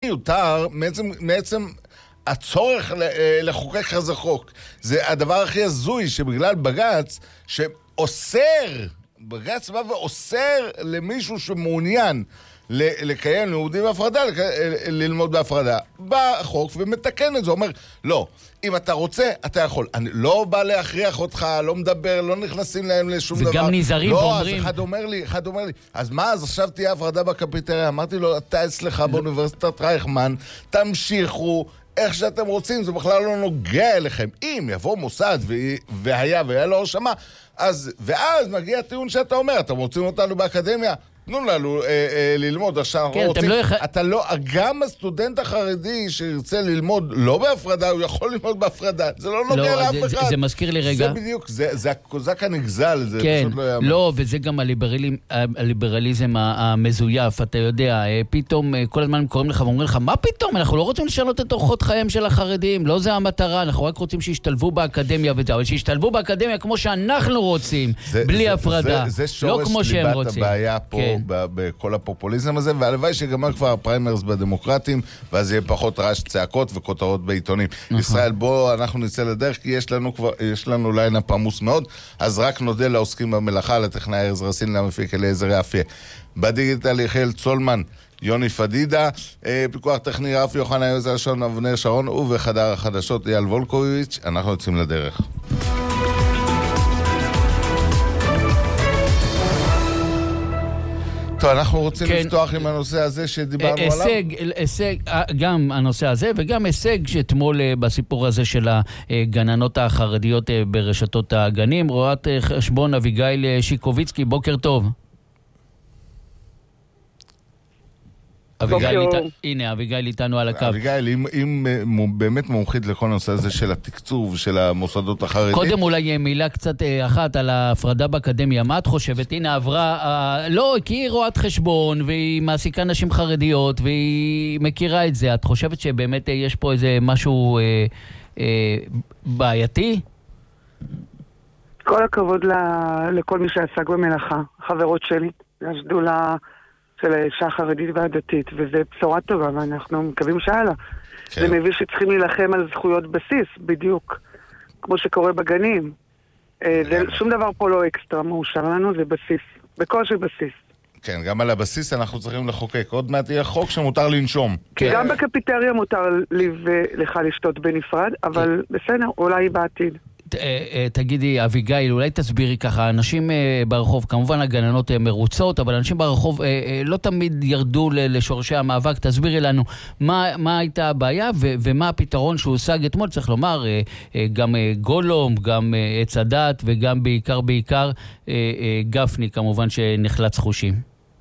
מיותר מעצם הצורך לחוקק כזה חוק. זה הדבר הכי הזוי, שבגלל בג"ץ בג"ץ בא ואוסר למישהו שמעוניין לקיים לימודים בהפרדה, ללמוד בהפרדה. בא החוק ומתקן את זה, אומר, לא, אם אתה רוצה, אתה יכול. אני לא בא להכריח אותך, לא מדבר, לא נכנסים להם לשום דבר. וגם נזהרים ואומרים... לא, אז אחד אומר לי, אז מה, אז עכשיו תהיה הפרדה בקפיטריה? אמרתי לו, אתה אצלך באוניברסיטת רייכמן, תמשיכו איך שאתם רוצים, זה בכלל לא נוגע אליכם. אם יבוא מוסד והיה לו הרשמה, ואז מגיע הטיעון שאתה אומר, אתם רוצים אותנו באקדמיה? תנו לנו ללמוד. עכשיו כן, רוצים, גם הסטודנט החרדי שירצה ללמוד לא בהפרדה, הוא יכול ללמוד בהפרדה. זה לא נוגע לאף אחד. זה מזכיר לי רגע. זה בדיוק, זה הקוזק הנגזל, זה כן, פשוט לא יאמן. לא, וזה גם הליברליזם המזויף, אתה יודע, פתאום כל הזמן קוראים לך ואומרים לך, מה פתאום? אנחנו לא רוצים לשנות את אורחות חייהם של החרדים, לא זה המטרה, אנחנו רק רוצים שישתלבו באקדמיה וזה, אבל שישתלבו באקדמיה כמו שאנחנו רוצים, בלי הפרדה, לא כמו שהם רוצים. בכל הפופוליזם הזה, והלוואי שגמר כבר הפריימרס בדמוקרטים, ואז יהיה פחות רעש צעקות וכותרות בעיתונים. ישראל, בוא אנחנו נצא לדרך, כי יש לנו ליינאפ עמוס מאוד, אז רק נודה לעוסקים במלאכה, לטכנאי ארז רסין, למפיק אליעזר יפיה. בדיגיטל יחיאל צולמן, יוני פדידה, פיקוח טכני רפי יוחנן יוזר שון, אבנר שרון, ובחדר החדשות אייל וולקוביץ'. אנחנו יוצאים לדרך. טוב, אנחנו רוצים לפתוח עם הנושא הזה שדיברנו עליו. הישג, גם הנושא הזה, וגם הישג שאתמול בסיפור הזה של הגננות החרדיות ברשתות הגנים. רואת חשבון אביגיל שיקוביצקי, בוקר טוב. הנה, אביגיל איתנו על הקו. אביגיל, אם באמת מומחית לכל הנושא הזה של התקצוב של המוסדות החרדים. קודם אולי מילה קצת אחת על ההפרדה באקדמיה. מה את חושבת? הנה עברה, לא, כי היא רואת חשבון והיא מעסיקה נשים חרדיות והיא מכירה את זה. את חושבת שבאמת יש פה איזה משהו בעייתי? כל הכבוד לכל מי שעסק במלאכה, חברות שלי, השדולה של האישה החרדית והדתית, וזה בשורה טובה, ואנחנו מקווים שהלאה. כן. זה מביא שצריכים להילחם על זכויות בסיס, בדיוק, כמו שקורה בגנים. שום דבר פה לא אקסטרה מאושר לנו, זה בסיס, בקושי בסיס. כן, גם על הבסיס אנחנו צריכים לחוקק. עוד מעט יהיה חוק שמותר לנשום. כן. גם בקפיטריה מותר לי ולך לשתות בנפרד, אבל בסדר, אולי בעתיד. תגידי, אביגיל, אולי תסבירי ככה, אנשים ברחוב, כמובן הגננות מרוצות, אבל אנשים ברחוב לא תמיד ירדו לשורשי המאבק. תסבירי לנו מה הייתה הבעיה ומה הפתרון שהושג אתמול. צריך לומר, גם גולום, גם עץ הדת וגם בעיקר גפני, כמובן שנחלץ חושים.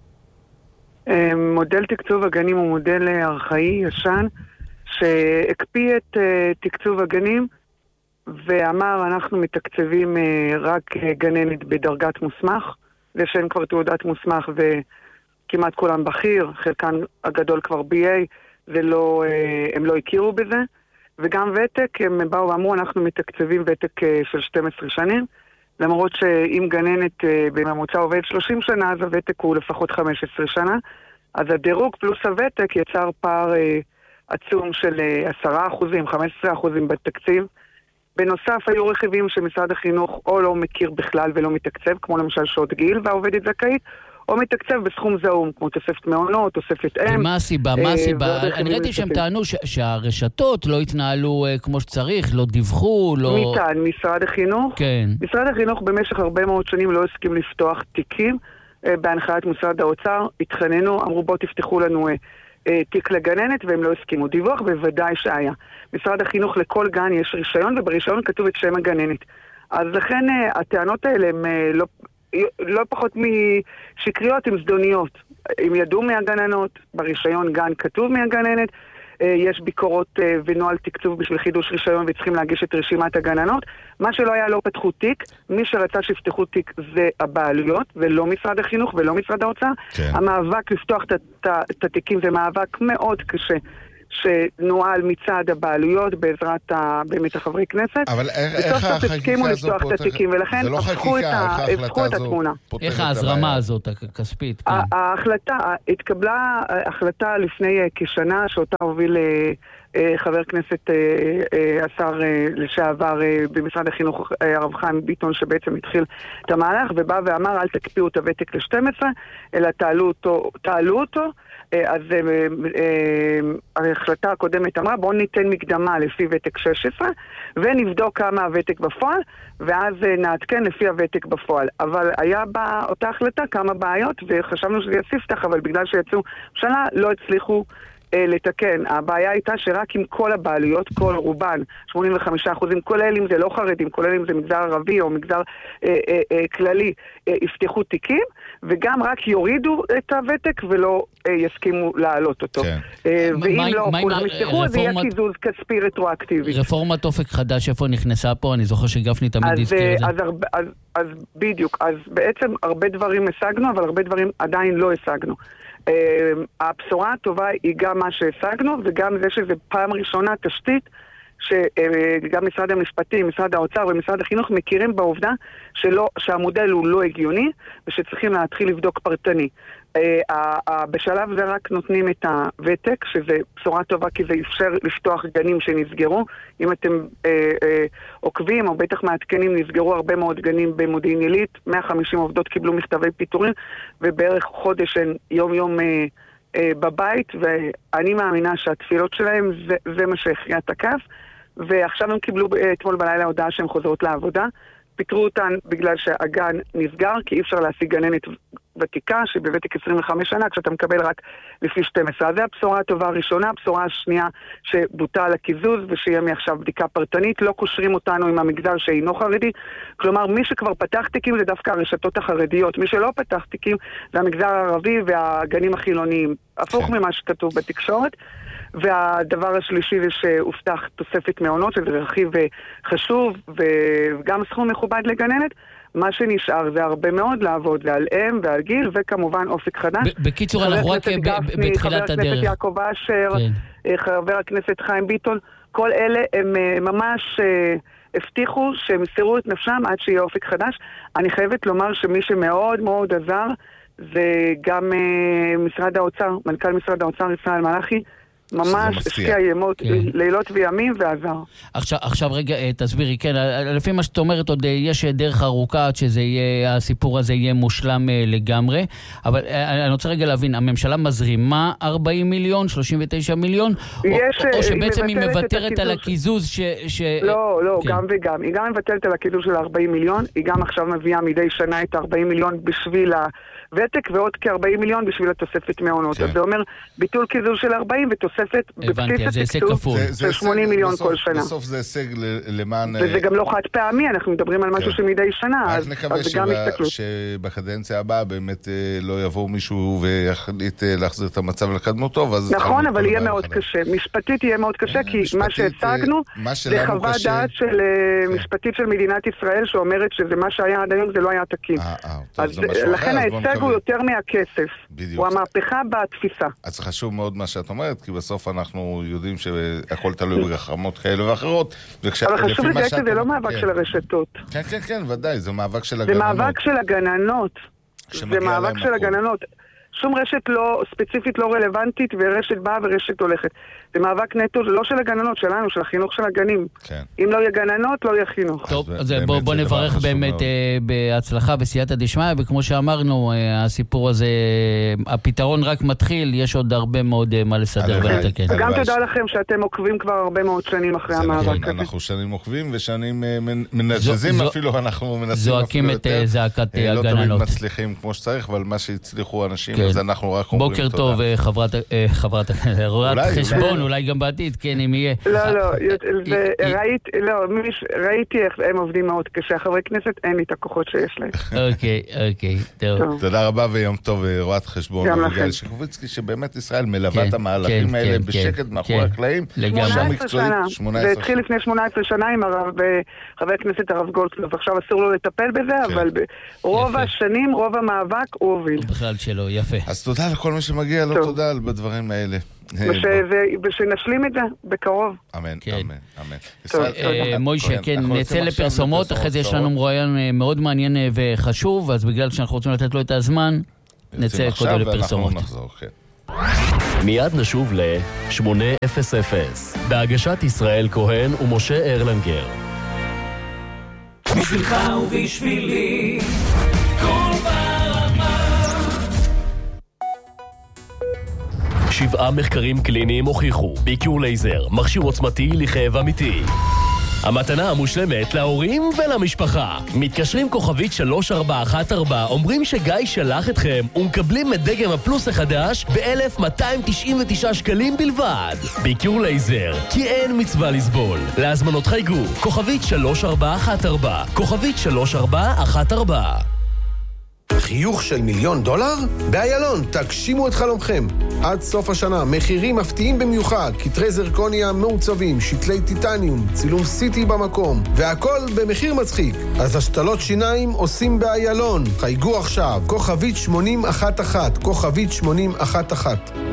מודל תקצוב הגנים הוא מודל ארכאי, ישן, שהקפיא את תקצוב הגנים ואמר, אנחנו מתקצבים רק גננת בדרגת מוסמך, ושאין כבר תעודת מוסמך וכמעט כולם בכיר, חלקן הגדול כבר BA, הם לא הכירו בזה, וגם ותק, הם באו ואמרו, אנחנו מתקצבים ותק של 12 שנים, למרות שאם גננת בממוצע עובד 30 שנה, אז הוותק הוא לפחות 15 שנה, אז הדירוג פלוס הוותק יצר פער עצום של 10%, 15% בתקציב. בנוסף, היו רכיבים שמשרד החינוך או לא מכיר בכלל ולא מתקצב, כמו למשל שעות גיל והעובדת זכאית, או מתקצב בסכום זעום, כמו תוספת מעונות, תוספת אם. ומה הסיבה? אני ראיתי שהם טענו שהרשתות לא התנהלו כמו שצריך, לא דיווחו, לא... משרד החינוך? כן. משרד החינוך במשך הרבה מאוד שנים לא הסכים לפתוח תיקים, בהנחיית משרד האוצר, התחננו, אמרו בואו תפתחו לנו תיק לגננת, והם לא הסכימו. דיווח בוודאי שהיה. משרד החינוך לכל גן יש רישיון, וברישיון כתוב את שם הגננת. אז לכן הטענות האלה הן לא פחות משקריות, הן זדוניות. הם ידעו מהגננות, ברישיון גן כתוב מהגננת, יש ביקורות ונועל תקצוב בשביל חידוש רישיון וצריכים להגיש את רשימת הגננות. מה שלא היה לא פתחו תיק, מי שרצה שיפתחו תיק זה הבעלויות ולא משרד החינוך ולא משרד האוצר. כן. המאבק לפתוח את התיקים זה מאבק מאוד קשה שנועל מצד הבעלויות בעזרת באמת החברי כנסת. אבל איך החקיקה הזו פותחת? ולכן זה לא חקיקה, הפכו את התמונה. איך ההזרמה הזאת הכספית? ההחלטה, התקבלה החלטה לפני כשנה שאותה הוביל חבר כנסת, השר לשעבר במשרד החינוך, הרב חיים ביטון, שבעצם התחיל את המהלך ובא ואמר אל תקפיאו את הוותק ל-12 אלא תעלו אותו. אז ההחלטה הקודמת אמרה בואו ניתן מקדמה לפי ותק 16 ונבדוק כמה הוותק בפועל ואז נעדכן לפי הוותק בפועל. אבל היה באותה החלטה כמה בעיות וחשבנו שזה יסיפתח, אבל בגלל שיצאו ממשלה לא הצליחו לתקן. הבעיה הייתה שרק עם כל הבעלויות, כל רובן, 85%, כולל אם זה לא חרדים, כולל אם זה מגזר ערבי או מגזר כללי, יפתחו תיקים, וגם רק יורידו את הוותק ולא יסכימו להעלות אותו. כן. ואם לא כולם יפתחו, אז יהיה קיזוז כספי רטרואקטיבי. רפורמת אופק חדש, איפה נכנסה פה? אני זוכר שגפני תמיד הזכיר את זה. אז בדיוק, אז בעצם הרבה דברים השגנו, אבל הרבה דברים עדיין לא השגנו. הבשורה הטובה היא גם מה שהשגנו, וגם זה שזה פעם ראשונה תשתית שגם משרד המשפטים, משרד האוצר ומשרד החינוך מכירים בעובדה שהמודל הוא לא הגיוני ושצריכים להתחיל לבדוק פרטני. בשלב זה רק נותנים את הוותק, שזה בשורה טובה כי זה אפשר לפתוח גנים שנסגרו. אם אתם עוקבים או בטח מעדכנים, נסגרו הרבה מאוד גנים במודיעין עילית, 150 עובדות קיבלו מכתבי פיטורים ובערך חודש הן יום יום בבית, ואני מאמינה שהתפילות שלהם זה מה שהכריע את הכף. ועכשיו הם קיבלו אתמול בלילה הודעה שהן חוזרות לעבודה. פיטרו אותן בגלל שהגן נסגר, כי אי אפשר להשיג גננת ותיקה שבוותק 25 שנה, כשאתה מקבל רק לפי 12. אז זה הבשורה הטובה הראשונה. הבשורה השנייה שבוטל הקיזוז ושיהיה מעכשיו בדיקה פרטנית. לא קושרים אותנו עם המגזר שאינו חרדי. כלומר, מי שכבר פתח תיקים זה דווקא הרשתות החרדיות. מי שלא פתח תיקים זה המגזר הערבי והגנים החילוניים. הפוך ממה שכתוב בתקשורת. והדבר השלישי זה שהובטח תוספת מעונות, שזה רכיב חשוב וגם סכום מכובד לגננת. מה שנשאר זה הרבה מאוד לעבוד, זה על אם ועל גיל, וכמובן אופק חדש. בקיצור, אנחנו רק בתחילת הדרך. חבר הכנסת יעקב אשר, חבר הכנסת חיים ביטון, כל אלה הם ממש הבטיחו שהם יסירו את נפשם עד שיהיה אופק חדש. אני חייבת לומר שמי שמאוד מאוד עזר, זה גם משרד האוצר, מנכ"ל משרד האוצר ישראל מלאכי, ממש השקיע ימות, לילות וימים ועזר. עכשיו רגע, תסבירי, כן, לפי מה שאת אומרת עוד יש דרך ארוכה עד הסיפור הזה יהיה מושלם לגמרי, אבל אני רוצה רגע להבין, הממשלה מזרימה 40 מיליון, 39 מיליון, או שבעצם היא מוותרת על הקיזוז לא, גם וגם. היא גם מבטלת על הקיזוז של 40 מיליון, היא גם עכשיו מביאה מדי שנה את 40 מיליון בשביל הוותק, ועוד כ-40 מיליון בשביל התוספת מעונות. אז זה אומר ביטול קיזוז של 40 ותוספת בבסיס התקצוב של 80 מיליון כל שנה. בסוף זה הישג למען... וזה גם לא חד פעמי, אנחנו מדברים על משהו שמדי שנה, אז גם הסתכלות. שבקדנציה הבאה באמת לא יבוא מישהו ויחליט להחזיר את המצב לקדמותו. נכון, אבל יהיה מאוד קשה. משפטית יהיה מאוד קשה, כי מה שהצגנו זה חוות דעת של משפטית של מדינת ישראל, שאומרת שזה מה שהיה עד היום, זה לא היה תקין. לכן ההישג הוא יותר מהכסף. הוא המהפכה בתפיסה. אז חשוב מאוד מה שאת אומרת, כי בסוף אנחנו יודעים שהכל תלוי ברחמות כאלה ואחרות. אבל חשוב לדעת שזה לא מאבק של הרשתות. כן, ודאי, זה מאבק של הגננות. זה מאבק של הגננות. זה מאבק של הגננות. שום רשת לא, ספציפית לא רלוונטית, ורשת באה ורשת הולכת. זה מאבק נטו, לא של הגננות שלנו, של החינוך של הגנים. כן. אם לא יהיה גננות, לא יהיה חינוך. טוב, אז בוא נברך באמת בהצלחה בסייעתא דשמיא, וכמו שאמרנו, הסיפור הזה, הפתרון רק מתחיל, יש עוד הרבה מאוד מה לסדר ולתקן. וגם תודה לכם שאתם עוקבים כבר הרבה מאוד שנים אחרי המאבק הזה. אנחנו שנים עוקבים ושנים מנזזים, אפילו אנחנו מנסים זועקים את זעקת הגננות. לא תמיד מצליחים כמו שצריך, אבל מה שהצליחו אנשים, אז אנחנו רק אומרים תודה. בוקר טוב, חברת רואת חשבון, אולי גם בעתיד, כן, אם יהיה. ראיתי איך הם עובדים מאוד קשה. חברי כנסת, אין לי את הכוחות שיש להם. אוקיי, טוב. תודה רבה ויום טוב, רואת חשבון. אביגיל שקוביצקי, שבאמת ישראל מלווה את המהלכים האלה בשקט מאחורי הקלעים. 18 שנה. זה התחיל לפני 18 שנה עם חבר הכנסת הרב גולדקנופ. עכשיו אסור לו לטפל בזה, אבל רוב השנים, רוב המאבק הוא הוביל. בכלל שלא, יפה. אז תודה לכל מי שמגיע לו, תודה בדברים האלה. ושנשלים את זה בקרוב. אמן, אמן. מוישה, כן, נצא לפרסומות, אחרי זה יש לנו מרואיין מאוד מעניין וחשוב, אז בגלל שאנחנו רוצים לתת לו את הזמן, נצא קודם לפרסומות. מיד נשוב ל-800, בהגשת ישראל כהן ומשה ארלנגר. בשבילך ובשבילי, כל ברמה. 7 מחקרים קליניים הוכיחו, ביקור לייזר, מכשיר עוצמתי לכאב אמיתי. המתנה המושלמת להורים ולמשפחה. מתקשרים כוכבית 3414, אומרים שגיא שלח אתכם ומקבלים את דגם הפלוס החדש ב-1,299 שקלים בלבד. ביקור לייזר, כי אין מצווה לסבול. להזמנות חייגו, כוכבית 3414, כוכבית 3414. חיוך של $1,000,000? באיילון, תגשימו את חלומכם. עד סוף השנה, מחירים מפתיעים במיוחד, כתרי זרקוניה מעוצבים, שתלי טיטניום, צילום סיטי במקום, והכל במחיר מצחיק. אז השתלות שיניים עושים באיילון. חייגו עכשיו, כוכבית 8011, כוכבית 8011.